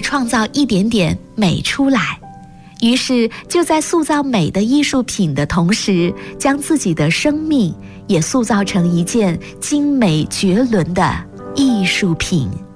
创造一点点美出来。于是就在塑造美的艺术品的同时，将自己的生命也塑造成一件精美绝伦的艺术品。